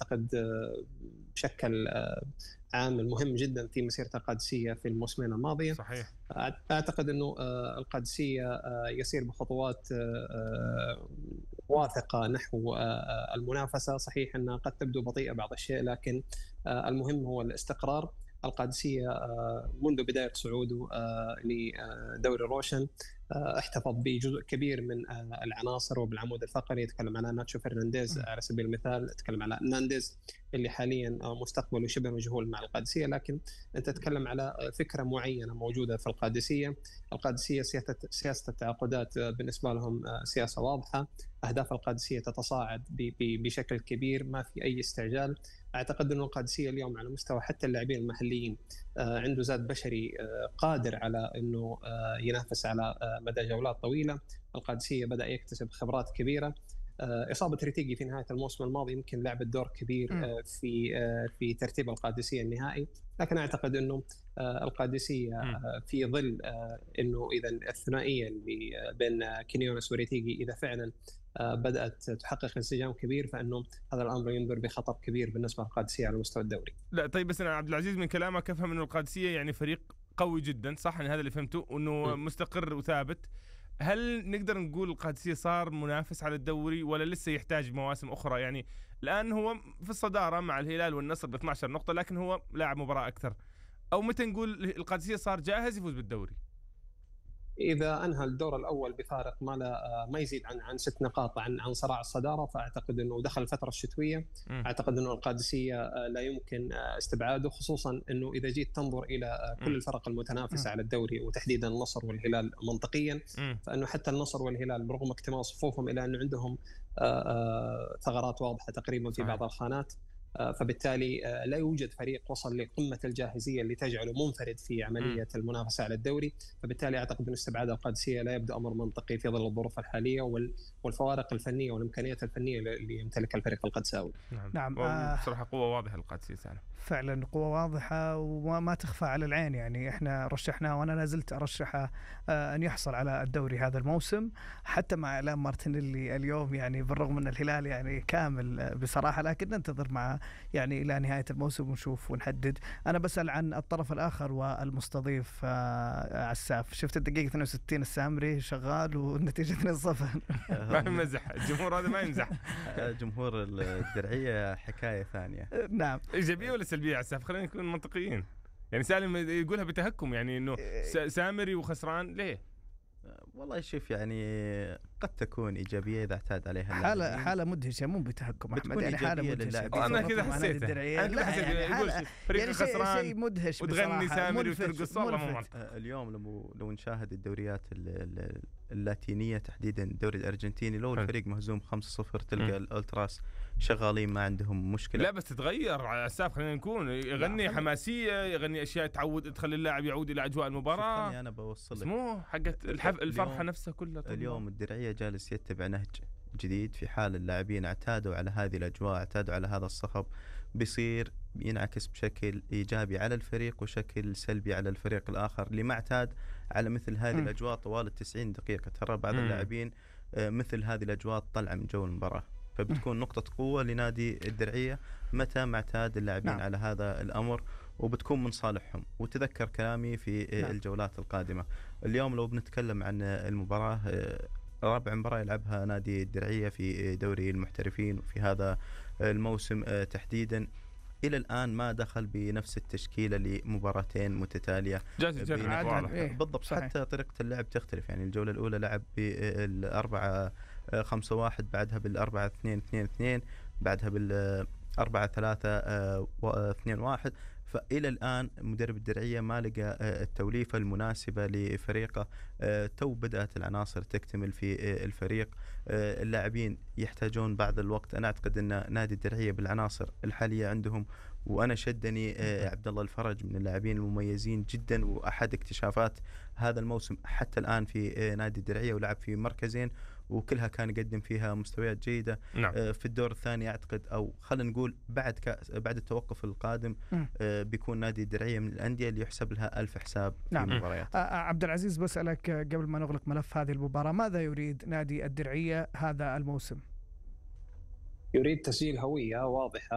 أعتقد شكل عامل مهم جدا في مسيرة القادسية في الموسمين الماضية. صحيح. أعتقد أنه القادسية يسير بخطوات واثقة نحو المنافسة. صحيح أنها قد تبدو بطيئة بعض الشيء، لكن المهم هو الاستقرار. القادسية منذ بداية صعوده لدوري روشن احتفظ بجزء كبير من العناصر وبالعمود الفقري. يتكلم على ناتشو فرنانديز على سبيل المثال، يتكلم على نانديز اللي حاليا مستقبله شبه مجهول مع القادسية، لكن أنت تتكلم على فكرة معينة موجودة في القادسية. القادسية سياسة التعاقدات بالنسبة لهم سياسة واضحة. أهداف القادسية تتصاعد بشكل كبير، ما في أي استعجال. أعتقد أن القادسية اليوم على مستوى حتى اللاعبين المحليين عنده زاد بشري قادر على أنه ينافس على مدى جولات طويلة. القادسية بدأ يكتسب خبرات كبيرة. إصابة ريتيجي في نهاية الموسم الماضي يمكن لعبت دور كبير في ترتيب القادسية النهائي، لكن أعتقد أنه القادسية في ظل أنه إذا الثنائية اللي بين كينيونس وريتيجي إذا فعلا بدأت تحقق انسجام كبير، فإنه هذا الأمر ينذر بخطر كبير بالنسبة للقادسية على مستوى الدوري. لا طيب، بس أنا عبد العزيز من كلامك أفهم أنه القادسية يعني فريق قوي جدا، صح؟ يعني هذا اللي فهمته، وأنه مستقر وثابت. هل نقدر نقول القادسية صار منافس على الدوري ولا لسه يحتاج مواسم أخرى؟ يعني الآن هو في الصدارة مع الهلال والنصر ب 12 نقطة، لكن هو لاعب مباراة أكثر. أو متى نقول القادسية صار جاهز يفوز بالدوري؟ إذا أنهى الدور الأول بفارق ما يزيد عن 6 نقاط عن صراع الصدارة، فأعتقد أنه دخل الفترة الشتوية. أعتقد أنه القادسية لا يمكن استبعاده، خصوصا أنه إذا جيت تنظر إلى كل الفرق المتنافسة على الدوري وتحديدا النصر والهلال منطقيا، فإنه حتى النصر والهلال برغم اكتمال صفوفهم إلى أنه عندهم ثغرات واضحة تقريبا في بعض الخانات، فبالتالي لا يوجد فريق وصل لقمة الجاهزية اللي تجعله منفرد في عملية المنافسة على الدوري. فبالتالي أعتقد أن استبعاد القادسية لا يبدو أمر منطقي في ظل الظروف الحالية والفوارق الفنية والإمكانيات الفنية اللي يمتلكها الفريق القادساوي. نعم. بصراحة قوة واضحة القادسية فعلا قوة واضحة وما تخفى على العين. يعني إحنا رشحناه وأنا لازلت أرشحه أن يحصل على الدوري هذا الموسم، حتى مع إعلان مارتينيلي اليوم. يعني بالرغم من الهلال يعني كامل بصراحة، لكن ننتظر معه يعني إلى نهاية الموسم ونشوف ونحدد. أنا بسأل عن الطرف الآخر والمستضيف عساف. شفت الدقيقة 62 السامري شغال والنتيجة 2-0. ما يمزح الجمهور هذا، ما يمزح. جمهور الدرعية حكاية ثانية. نعم. إيجابية ولا سلبية عساف؟ خلينا نكون منطقيين. يعني سالم يقولها بتهكم، يعني إنه سامري وخسران ليه؟ والله شوف، يعني قد تكون إيجابية إذا اعتاد عليها حالة مدهشة، مو بتهكم أحمد، يعني حالة مدهشة. أنا كذا حسيت يقول فريق يعني خسران شيء مدهش وتغني سامري وترقص. والله اليوم لو نشاهد الدوريات اللاتينية تحديدا الدوري الأرجنتيني، لو الفريق مهزوم 5-0 تلقى الألتراس شغالين ما عندهم مشكلة. لا بس تتغير عساف، خلينا نكون يغني حماسية، يغني أشياء تخلي اللاعب يعود إلى أجواء المباراة. أنا بوصل لك مو حقت الفرحة نفسها كلها. اليوم الدرعية جالس يتبع نهج جديد. في حال اللاعبين اعتادوا على هذه الأجواء، اعتادوا على هذا الصخب، بيصير ينعكس بشكل إيجابي على الفريق وشكل سلبي على الفريق الآخر اللي ما اعتاد على مثل هذه الأجواء طوال 90 دقيقة. ترى بعض اللاعبين مثل هذه الأجواء طلع من جو المباراة، فبتكون نقطة قوة لنادي الدرعية متى ما اعتاد اللاعبين على هذا الأمر، وبتكون من صالحهم. وتذكر كلامي في الجولات القادمة. اليوم لو بنتكلم عن المباراة، رابع مباراة يلعبها نادي الدرعية في دوري المحترفين في هذا الموسم تحديدا. إلى الآن ما دخل بنفس التشكيلة لمباراتين متتالية. بالضبط. حتى طريقة اللعب تختلف. يعني الجولة الأولى لعب بال4-5-1، بعدها بال4-2-2-2، بعدها بال4-3-2-1. فإلى الآن مدرب الدرعية ما لقى التوليفة المناسبة لفريقه. تو بدأت العناصر تكتمل في الفريق. اللاعبين يحتاجون بعض الوقت. أنا أعتقد أن نادي الدرعية بالعناصر الحالية عندهم، وأنا شدني عبد الله الفرج من اللاعبين المميزين جدا وأحد اكتشافات هذا الموسم حتى الآن في نادي الدرعية، ولعب في مركزين وكلها كان يقدم فيها مستويات جيدة. في الدور الثاني أعتقد، أو خلينا نقول بعد التوقف القادم بيكون نادي الدرعية من الأندية اللي يحسب لها 1000 حساب في المباريات. عبد العزيز بسألك قبل ما نغلق ملف هذه المباراة، ماذا يريد نادي الدرعية هذا الموسم؟ يريد تسجيل هوية واضحة